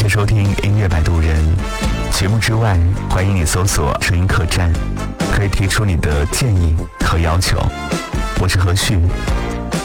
谢收听音乐摆渡人。节目之外，欢迎你搜索声音客栈，可以提出你的建议和要求。我是何旭，